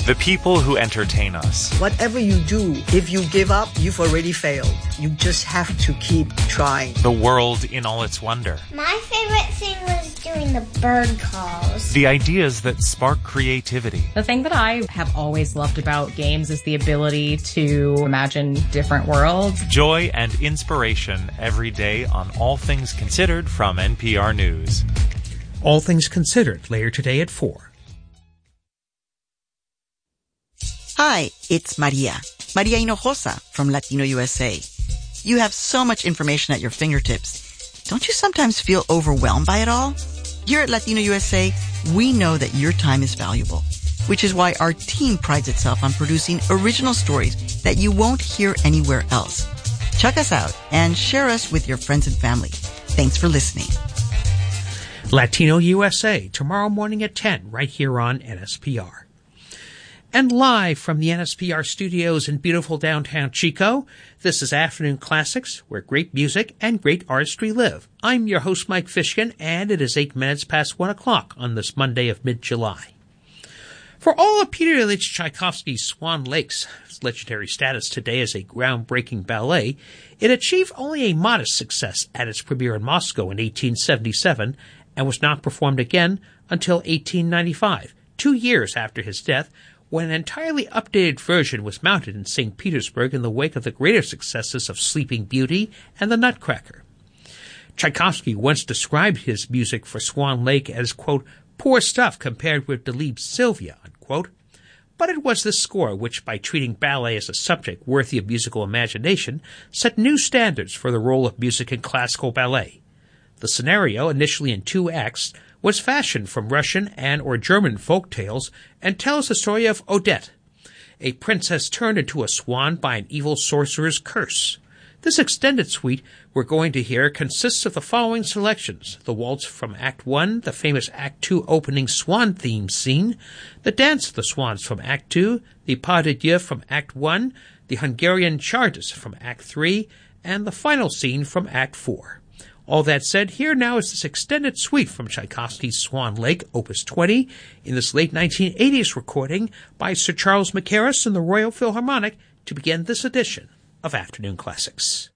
The people who entertain us. Whatever you do, if you give up, you've already failed. You just have to keep trying. The world in all its wonder. My favorite thing was doing the bird calls. The ideas that spark creativity. The thing that I have always loved about games is the ability to imagine different worlds. Joy and inspiration every day on All Things Considered from NPR News. All Things Considered, later today at 4. Hi, it's Maria Hinojosa from Latino USA. You have so much information at your fingertips. Don't you sometimes feel overwhelmed by it all? Here at Latino USA, we know that your time is valuable, which is why our team prides itself on producing original stories that you won't hear anywhere else. Check us out and share us with your friends and family. Thanks for listening. Latino USA, tomorrow morning at 10, right here on NSPR. And live from the NSPR studios in beautiful downtown Chico, this is Afternoon Classics, where great music and great artistry live. I'm your host, Mike Fishkin, and it is 8 minutes past 1 o'clock on this Monday of mid-July. For all of Peter Ilyich Tchaikovsky's Swan Lake's legendary status today as a groundbreaking ballet, it achieved only a modest success at its premiere in Moscow in 1877 and was not performed again until 1895, 2 years after his death, when an entirely updated version was mounted in St. Petersburg in the wake of the greater successes of Sleeping Beauty and The Nutcracker. Tchaikovsky once described his music for Swan Lake as, quote, poor stuff compared with Delibes' Sylvia, unquote. But it was this score which, by treating ballet as a subject worthy of musical imagination, set new standards for the role of music in classical ballet. The scenario, initially in 2 acts, was fashioned from Russian and or German folk tales and tells the story of Odette, a princess turned into a swan by an evil sorcerer's curse. This extended suite we're going to hear consists of the following selections: the waltz from Act 1, the famous Act 2 opening swan theme scene, the dance of the swans from Act 2, the pas de deux from Act 1, the Hungarian Czardas from Act 3, and the final scene from Act 4. All that said, here now is this extended suite from Tchaikovsky's Swan Lake, Opus 20, in this late 1980s recording by Sir Charles Mackerras and the Royal Philharmonic to begin this edition of Afternoon Classics.